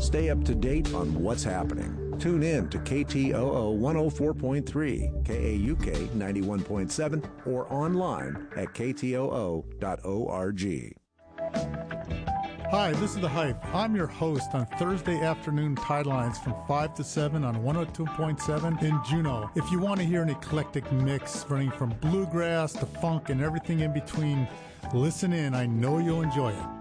Stay up to date on what's happening. Tune in to KTOO 104.3, KAUK 91.7, or online at ktoo.org. Hi, this is The Hype. I'm your host on Thursday afternoon Tidelines from 5 to 7 on 102.7 in Juneau. If you want to hear an eclectic mix running from bluegrass to funk and everything in between, listen in. I know you'll enjoy it.